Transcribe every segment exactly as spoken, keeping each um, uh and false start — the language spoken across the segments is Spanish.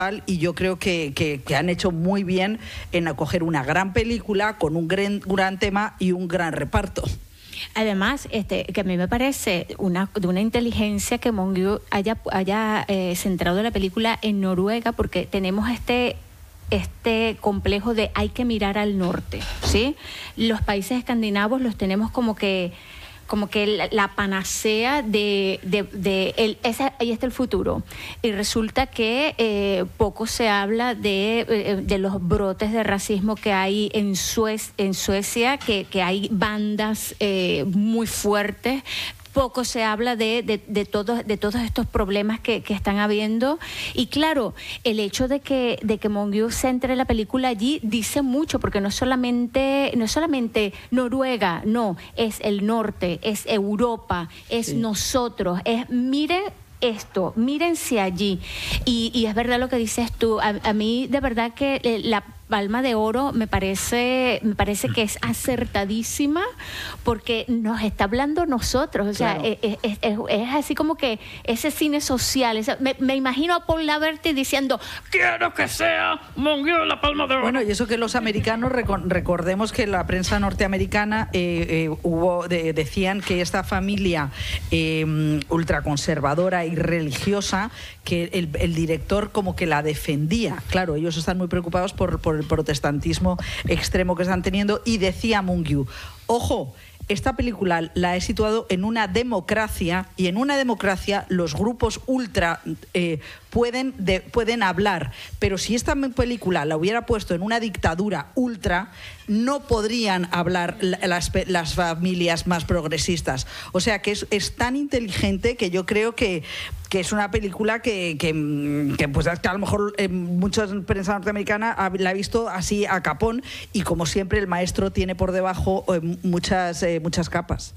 y yo creo que, que, que han hecho muy bien en acoger una gran película con un gran, gran tema y un gran reparto. Además, este, que a mí me parece una, de una inteligencia que Mongiu haya, haya eh, centrado la película en Noruega, porque tenemos este... este complejo de hay que mirar al norte, ¿sí? Los países escandinavos los tenemos como que como que la, la panacea de, de, de el, ese, ahí está el futuro. Y resulta que eh, poco se habla de, eh, de los brotes de racismo que hay en, Suez, en Suecia, que, que hay bandas eh, muy fuertes. Poco se habla de, de, de, todos, de todos estos problemas que, que están habiendo. Y claro, el hecho de que, de que Mongiu centre la película allí dice mucho, porque no es solamente, no es solamente Noruega, no, es el norte, es Europa, es sí. nosotros, es miren esto, mírense allí. Y, y es verdad lo que dices tú, a, a mí de verdad que la Palma de Oro me parece me parece que es acertadísima, porque nos está hablando nosotros, o sea, claro. es, es, es, es así como que ese cine social, ese, me, me imagino a Paul Laverty diciendo quiero que sea Mongiu la Palma de Oro. Bueno, y eso que los americanos, recordemos que la prensa norteamericana eh, eh, hubo de, decían que esta familia eh, ultraconservadora y religiosa, que el, el director como que la defendía. Claro, ellos están muy preocupados por, por el protestantismo extremo que están teniendo, y decía Mongiu, ojo, esta película la he situado en una democracia, y en una democracia los grupos ultra eh, pueden, de, pueden hablar, pero si esta película la hubiera puesto en una dictadura ultra, no podrían hablar las, las familias más progresistas. O sea que es, es tan inteligente que yo creo que, que es una película que, que, que, pues, que a lo mejor eh, mucha prensa norteamericana la ha visto así a capón, y como siempre el maestro tiene por debajo eh, muchas, eh, muchas capas.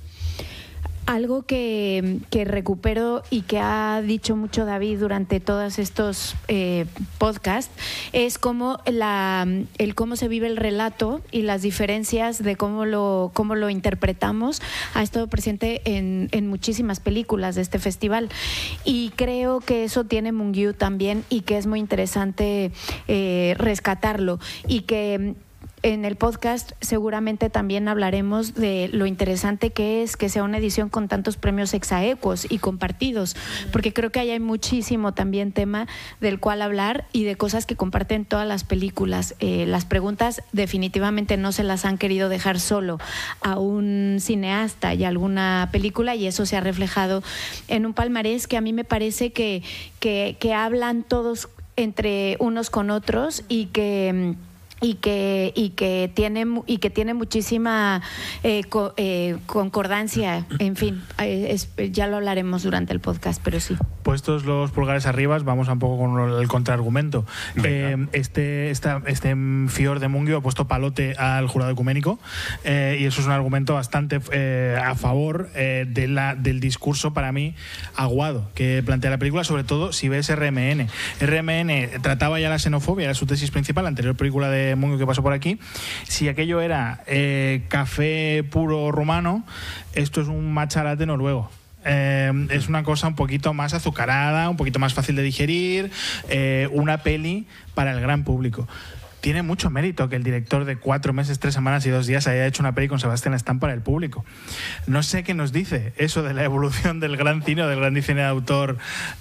Algo que, que recupero y que ha dicho mucho David durante todos estos eh, podcasts es cómo la, el cómo se vive el relato y las diferencias de cómo lo, cómo lo interpretamos ha estado presente en, en muchísimas películas de este festival, y creo que eso tiene Mongiu también, y que es muy interesante eh, rescatarlo, y que en el podcast seguramente también hablaremos de lo interesante que es que sea una edición con tantos premios exaequos y compartidos, porque creo que ahí hay muchísimo también tema del cual hablar y de cosas que comparten todas las películas. Eh, las preguntas definitivamente no se las han querido dejar solo a un cineasta y a alguna película, y eso se ha reflejado en un palmarés que a mí me parece que, que, que hablan todos entre unos con otros, y que... y que y que tiene y que tiene muchísima eh, co, eh, concordancia, en fin, eh, es, ya lo hablaremos durante el podcast, pero sí. Puestos los pulgares arriba, vamos un poco con el contraargumento. Eh, este esta, este Fior de Mongiu ha puesto palote al jurado ecuménico, eh, y eso es un argumento bastante eh, a favor eh, de la, del discurso, para mí, aguado que plantea la película, sobre todo si ves R M N. R M N trataba ya la xenofobia, era su tesis principal, la anterior película de Mongiu que pasó por aquí. Si aquello era eh, café puro rumano, esto es un matcha latte noruego. Eh, es una cosa un poquito más azucarada, un poquito más fácil de digerir, eh, una peli para el gran público. Tiene mucho mérito que el director de cuatro meses, tres semanas y dos días haya hecho una peli con Sebastián Stan para el público. No sé qué nos dice eso de la evolución del gran cine o del gran cine de autor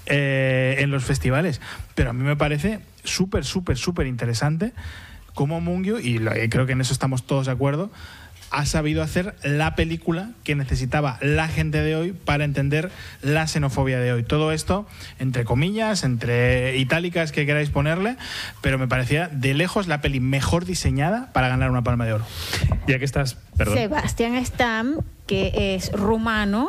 eh, en los festivales, pero a mí me parece súper, súper, súper interesante cómo Mongiu, y creo que en eso estamos todos de acuerdo, ha sabido hacer la película que necesitaba la gente de hoy para entender la xenofobia de hoy. Todo esto, entre comillas, entre itálicas que queráis ponerle, pero me parecía de lejos la peli mejor diseñada para ganar una Palma de Oro. Ya que estás, perdón. Sebastián Stan, que es rumano,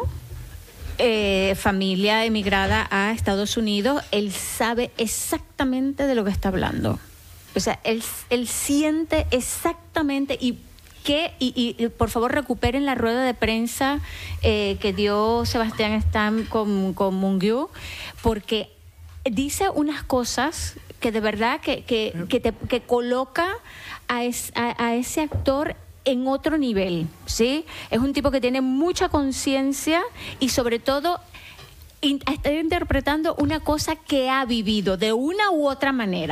eh, familia emigrada a Estados Unidos, él sabe exactamente de lo que está hablando. O sea, él, él siente exactamente, y que y, y por favor recuperen la rueda de prensa eh, que dio Sebastián Stan con, con Mongiu, porque dice unas cosas que de verdad que, que, que, te, que coloca a, es, a, a ese actor en otro nivel, ¿sí? Es un tipo que tiene mucha conciencia y sobre todo está interpretando una cosa que ha vivido de una u otra manera.